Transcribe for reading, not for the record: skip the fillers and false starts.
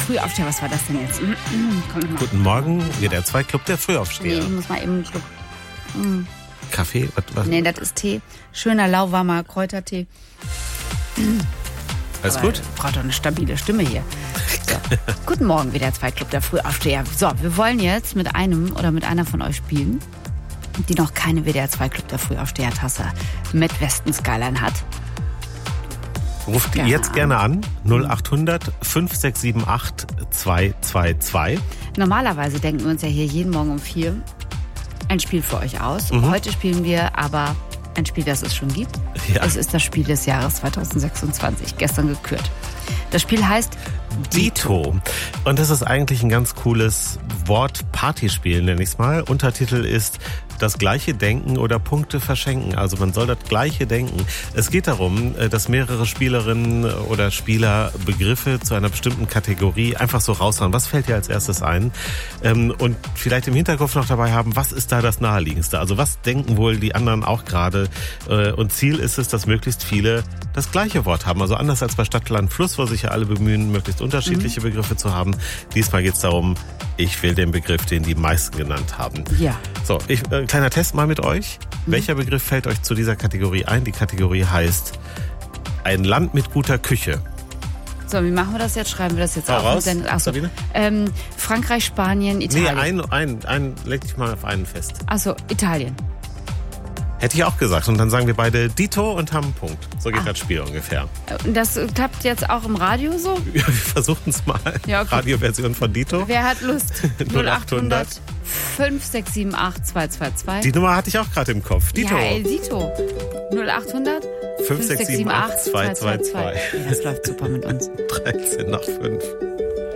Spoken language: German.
Frühaufsteher, was war das denn jetzt? Komm noch mal. Guten Morgen, WDR 2 Club der Frühaufsteher. Nee, ich muss mal eben einen Schluck. Kaffee? Was? Nee, das ist Tee. Schöner, lauwarmer Kräutertee. Alles Aber gut? Braucht doch eine stabile Stimme hier. So. Guten Morgen, WDR 2 Club der Frühaufsteher. So, wir wollen jetzt mit einem oder mit einer von euch spielen, die noch keine WDR 2 Club der Frühaufsteher-Tasse mit Westen Skyline hat. Ruft jetzt gerne an. 0800 5678 222. Normalerweise denken wir uns ja hier jeden Morgen um 4 ein Spiel für euch aus. Heute spielen wir aber ein Spiel, das es schon gibt. Ja. Es ist das Spiel des Jahres 2026, gestern gekürt. Das Spiel heißt Dito. Und das ist eigentlich ein ganz cooles Wort-Partyspiel, nenne ich es mal. Untertitel ist das gleiche Denken oder Punkte verschenken. Also man soll das gleiche denken. Es geht darum, dass mehrere Spielerinnen oder Spieler Begriffe zu einer bestimmten Kategorie einfach so raushauen. Was fällt dir als erstes ein? Und vielleicht im Hinterkopf noch dabei haben, was ist da das Naheliegendste? Also was denken wohl die anderen auch gerade? Und Ziel ist es, dass möglichst viele das gleiche Wort haben. Also anders als bei Stadt, Land, Fluss, wo sich ja alle bemühen, möglichst unterschiedliche Begriffe zu haben. Diesmal geht es darum, ich will den Begriff, den die meisten genannt haben. Ja. So, kleiner Test mal mit euch. Welcher Begriff fällt euch zu dieser Kategorie ein? Die Kategorie heißt ein Land mit guter Küche. So, wie machen wir das jetzt? Schreiben wir das jetzt Hau auf? raus, Achso. Sabine. Frankreich, Spanien, Italien. Nee, leg dich mal auf einen fest. Achso, Italien. Hätte ich auch gesagt. Und dann sagen wir beide Dito und haben einen Punkt. So geht das Spiel ungefähr. Das klappt jetzt auch im Radio so? Ja, wir versuchen es mal. Ja, okay. Radioversion von Dito. Wer hat Lust? 0800 5678 222. Die Nummer hatte ich auch gerade im Kopf. Dito. Ja, ey, Dito. 0800 5678 222. Ja, das läuft super mit uns. 13 nach 5.